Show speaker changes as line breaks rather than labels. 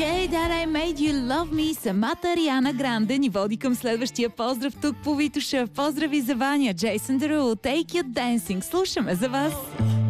Okay, that I made you love me. Самата Ариана Гранде ни води към следващия поздрав тук по Витоша. Поздрави за Ваня, Джейсън Дерул, Take You Dancing. Слушаме за вас.